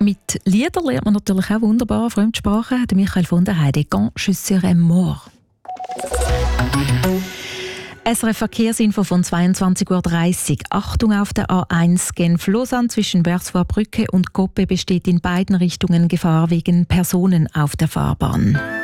Mit Liedern lernt man natürlich auch wunderbar Fremdsprachen. Der Michael von der Heide, «Quand je serai mort». SRF Verkehrsinfo von 22:30 Uhr. Achtung auf der A1 Genf-Lausanne zwischen Wörswarbrücke und Koppe besteht in beiden Richtungen Gefahr wegen Personen auf der Fahrbahn.